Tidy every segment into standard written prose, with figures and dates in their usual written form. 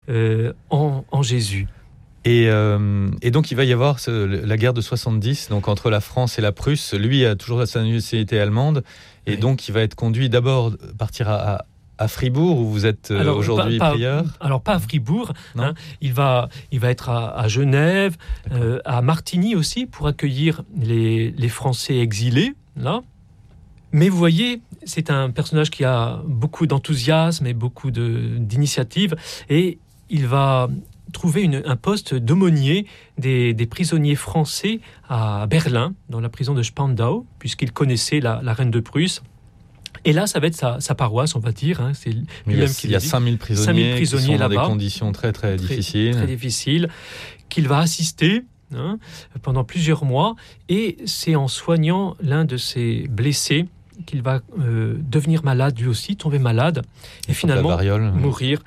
en Jésus. Et donc il va y avoir la guerre de 70, donc entre la France et la Prusse. Lui a toujours sa nationalité allemande, et donc il va être conduit d'abord partir à Fribourg, où vous êtes aujourd'hui prieur. Alors pas à Fribourg, il va être à Genève, à Martigny aussi, pour accueillir les Français exilés, là. Mais vous voyez, c'est un personnage qui a beaucoup d'enthousiasme et beaucoup d'initiative, et il va trouver un poste d'aumônier des prisonniers français à Berlin, dans la prison de Spandau, puisqu'il connaissait la reine de Prusse. Et là, ça va être sa paroisse, on va dire. C'est lui-même qui il y a 5000 prisonniers qui sont dans des conditions très, très difficiles. Très difficiles, qu'il va assister pendant plusieurs mois. Et c'est en soignant l'un de ses blessés qu'il va devenir malade lui aussi, tomber malade, et finalement mourir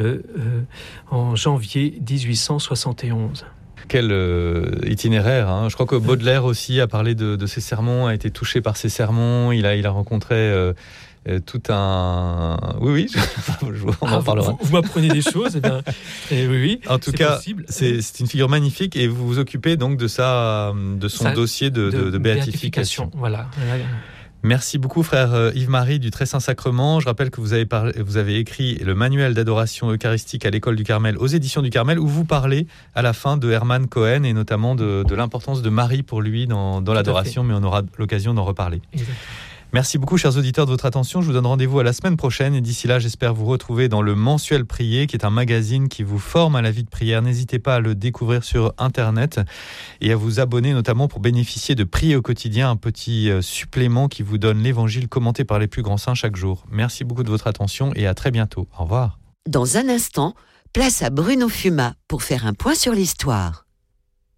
en janvier 1871. Quel itinéraire, Je crois que Baudelaire aussi a parlé de ses sermons, a été touché par ses sermons. Il a rencontré tout un... Oui, on en parlera. Vous m'apprenez des choses, oui. En tout cas, possible. C'est une figure magnifique, et vous vous occupez donc de son dossier de béatification. Voilà. Merci beaucoup, frère Yves-Marie du Très Saint-Sacrement. Je rappelle que vous avez écrit le manuel d'adoration eucharistique à l'école du Carmel aux éditions du Carmel, où vous parlez à la fin de Hermann Cohen, et notamment de l'importance de Marie pour lui dans l'adoration, mais on aura l'occasion d'en reparler. Exactement. Merci beaucoup, chers auditeurs, de votre attention. Je vous donne rendez-vous à la semaine prochaine, et d'ici là, j'espère vous retrouver dans le Mensuel Prier, qui est un magazine qui vous forme à la vie de prière. N'hésitez pas à le découvrir sur Internet et à vous abonner, notamment pour bénéficier de Prier au quotidien, un petit supplément qui vous donne l'évangile commenté par les plus grands saints chaque jour. Merci beaucoup de votre attention, et à très bientôt. Au revoir. Dans un instant, place à Bruno Fuma pour faire un point sur l'histoire.